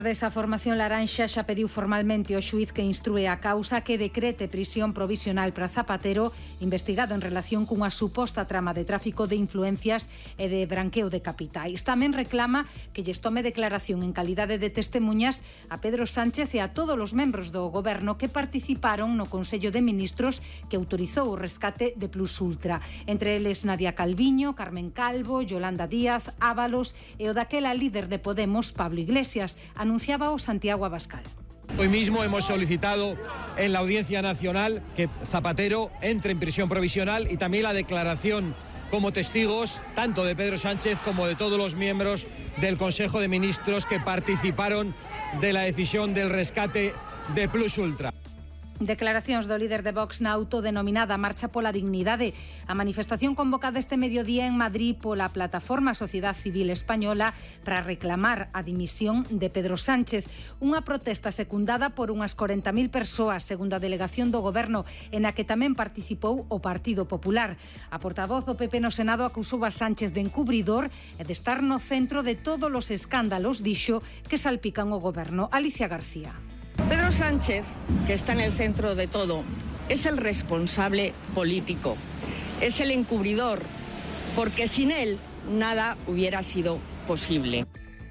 Desa formación laranxa xa pediu formalmente ao xuíz que instrúe a causa que decrete prisión provisional para Zapatero, investigado en relación cunha suposta trama de tráfico de influencias e de branqueo de capitais. Tamén reclama que lles tome declaración en calidade de testemuñas a Pedro Sánchez e a todos os membros do goberno que participaron no Consello de Ministros que autorizou o rescate de Plus Ultra. Entre eles Nadia Calviño, Carmen Calvo, Yolanda Díaz, Ábalos e o daquela líder de Podemos, Pablo Iglesias, anunciaba o Santiago Abascal. Hoy mismo hemos solicitado en la Audiencia Nacional que Zapatero entre en prisión provisional y también la declaración como testigos tanto de Pedro Sánchez como de todos los miembros del Consejo de Ministros que participaron de la decisión del rescate de Plus Ultra. Declaracións do líder de Vox na autodenominada Marcha pola Dignidade. A manifestación convocada este mediodía en Madrid pola plataforma Sociedade Civil Española para reclamar a dimisión de Pedro Sánchez. Unha protesta secundada por unhas 40.000 persoas, segundo a delegación do Goberno, en a que tamén participou o Partido Popular. A portavoz do PP no Senado acusou a Sánchez de encubridor e de estar no centro de todos os escándalos, dixo, que salpican o Goberno. Alicia García. Pedro Sánchez, que está en el centro de todo, es el responsable político, es el encubridor, porque sin él nada hubiera sido posible.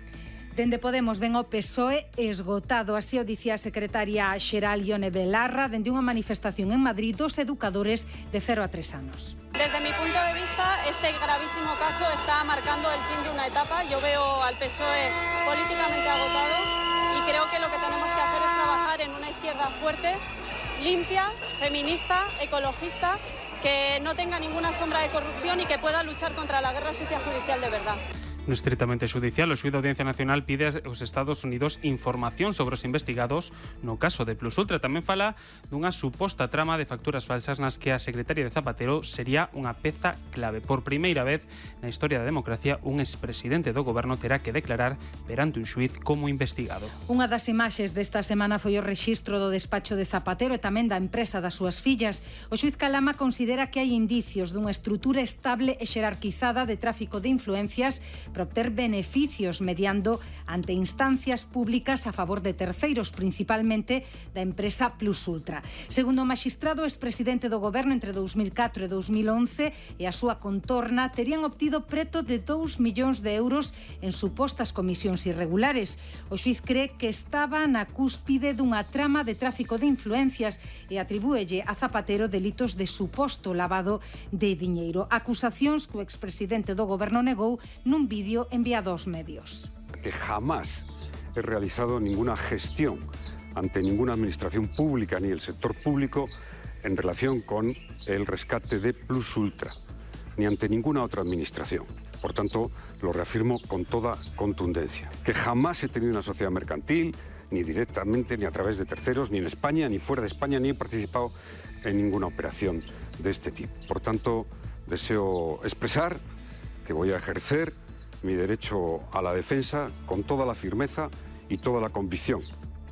Dende Podemos ven o PSOE esgotado, así o dicía a secretaria xeral Ione Belarra dende unha manifestación en Madrid dos educadores de 0 a 3 anos. Desde mi punto de vista, este gravísimo caso está marcando el fin de una etapa. Yo veo al PSOE políticamente agotado y creo que lo que tenemos que hacer es trabajar en una izquierda fuerte, limpia, feminista, ecologista, que no tenga ninguna sombra de corrupción y que pueda luchar contra la guerra sucia judicial de verdad. No estritamente judicial, o xuíz da Audiencia Nacional pide aos Estados Unidos información sobre os investigados no caso de Plus Ultra. Tamén fala dunha suposta trama de facturas falsas nas que a secretaria de Zapatero sería unha peza clave. Por primeira vez na historia da democracia, un expresidente do goberno terá que declarar perante un xuíz como investigado. Unha das imaxes desta semana foi o rexistro do despacho de Zapatero e tamén da empresa das súas fillas. O xuíz Calama considera que hai indicios dunha estrutura estable e xerarquizada de tráfico de influencias para obter beneficios mediando ante instancias públicas a favor de terceiros, principalmente da empresa Plus Ultra. Segundo o magistrado expresidente do goberno, entre 2004 e 2011 e a súa contorna terían obtido preto de 2 millóns de euros en supostas comisións irregulares. O xuiz cree que estaba na cúspide dunha trama de tráfico de influencias e atribúelle a Zapatero delitos de suposto lavado de diñeiro. Acusacións que o expresidente do goberno negou nun vídeo enviado aos medios. Que jamás he realizado ninguna gestión ante ninguna administración pública ni el sector público en relación con el rescate de Plus Ultra, ni ante ninguna otra administración. Por tanto, lo reafirmo con toda contundencia. Que jamás he tenido una sociedad mercantil, ni directamente, ni a través de terceros, ni en España, ni fuera de España, ni he participado en ninguna operación de este tipo. Por tanto, deseo expresar que voy a ejercer mi derecho a la defensa con toda la firmeza y toda la convicción.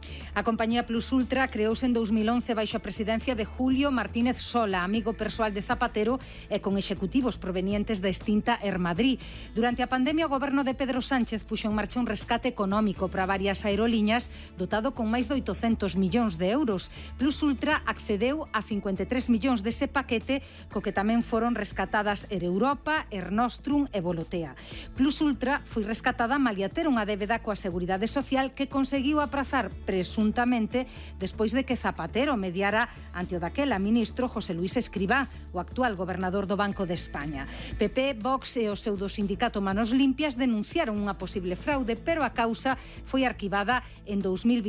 A compañía Plus Ultra creouse en 2011 baixo a presidencia de Julio Martínez Sola, amigo persoal de Zapatero e con executivos provenientes da extinta Ermadrid. Durante a pandemia, o goberno de Pedro Sánchez puxo en marcha un rescate económico para varias aerolíneas dotado con máis de 800 millóns de euros. Plus Ultra accedeu a 53 millóns dese paquete, co que tamén foron rescatadas Air Europa, Air Nostrum e Volotea. Plus Ultra foi rescatada malia ter unha débeda coa Seguridade Social que conseguiu aprazar presuntamente despois de que Zapatero mediara ante o daquela ministro José Luis Escrivá, o actual gobernador do Banco de España. PP, Vox e o pseudosindicato Manos Limpias denunciaron unha posible fraude, pero a causa foi arquivada en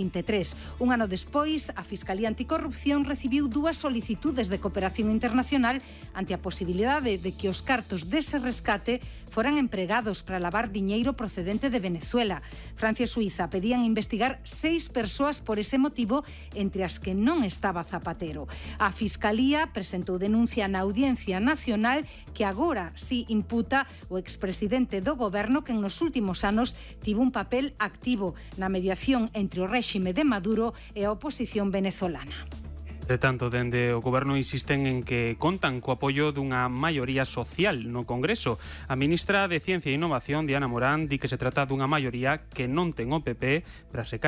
2023. Un ano despois, a Fiscalía Anticorrupción recibiu 2 solicitudes de cooperación internacional ante a posibilidade de que os cartos dese rescate foran empregados para lavar diñeiro procedente de Venezuela. Francia e Suiza pedían investigar 6 persoas por ese motivo, entre as que non estaba Zapatero. A Fiscalía presentou denuncia na Audiencia Nacional que agora si imputa o expresidente do goberno que nos últimos anos tivo un papel activo na mediación entre o réxime de Maduro e a oposición venezolana. De tanto, dende o Goberno insisten en que contan co apoio dunha maioría social no Congreso. A ministra de Ciencia e Innovación, Diana Morán, di que se trata dunha maioría que non ten o PP para se